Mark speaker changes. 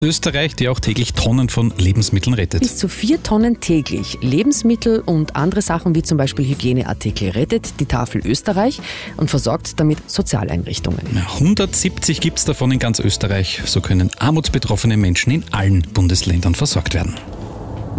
Speaker 1: Österreich, die auch täglich Tonnen von Lebensmitteln rettet.
Speaker 2: Bis zu 4 Tonnen täglich. Lebensmittel und andere Sachen wie zum Beispiel Hygieneartikel rettet die Tafel Österreich und versorgt damit Sozialeinrichtungen.
Speaker 1: 170 gibt es davon in ganz Österreich. So können armutsbetroffene Menschen in allen Bundesländern versorgt werden.